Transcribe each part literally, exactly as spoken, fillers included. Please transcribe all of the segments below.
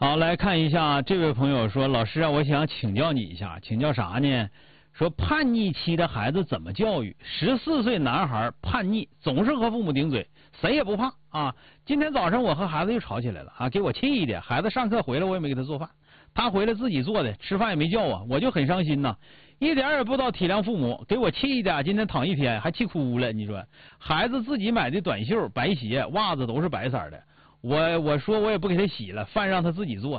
好，来看一下这位朋友说，老师啊，我想请教你一下，请教啥呢？说叛逆期的孩子怎么教育？十四岁男孩叛逆，总是和父母顶嘴，谁也不怕啊。今天早上我和孩子又吵起来了啊，给我气的。孩子上课回来，我也没给他做饭，他回来自己做的，吃饭也没叫我，我就很伤心呐，一点也不知道体谅父母，给我气的，今天躺一天还气哭了。你说，孩子自己买的短袖、白鞋、袜子都是白色的，我我说我也不给他洗了，饭让他自己做。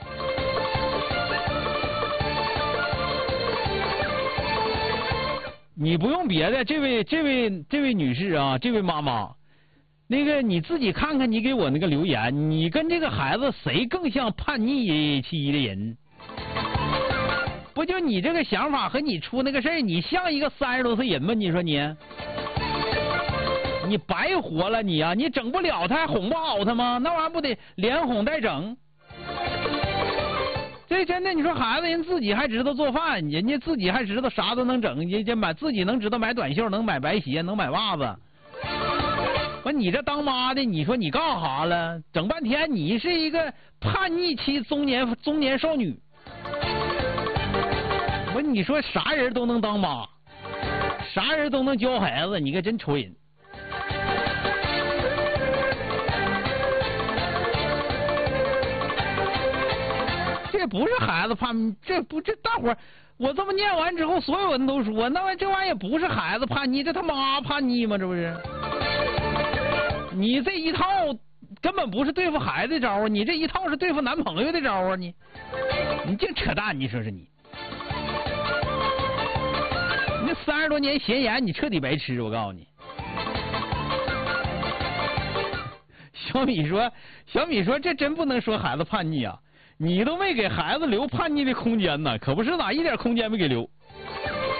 你不用别的，这位这位这位女士啊，这位妈妈，那个你自己看看，你给我那个留言，你跟这个孩子谁更像叛逆期的人？不就你这个想法和你出那个事儿，你像一个三十多岁人吗？你说你，你白活了你啊！你整不了他，还哄不好他吗？那玩意儿不得连哄带整？这真的，你说孩子人自己还知道做饭，人家自己还知道啥都能整，人家买自己能知道买短袖，能买白鞋，能买袜子。完，你这当妈的，你说你干啥了？整半天你是一个叛逆期中年中年少女。我你说啥人都能当妈，啥人都能教孩子，你可真愁人。这不是孩子叛，这不这大伙儿，我这么念完之后，所有人都说，那玩这玩意儿也不是孩子叛逆，这他妈叛逆吗？这不是？你这一套根本不是对付孩子的招儿，你这一套是对付男朋友的招儿啊！你，你净扯淡，你说是你？你那三十多年闲言，你彻底白吃，我告诉你。小米说，小米说，这真不能说孩子叛逆啊。你都没给孩子留叛逆的空间呢，可不是哪一点空间没给留。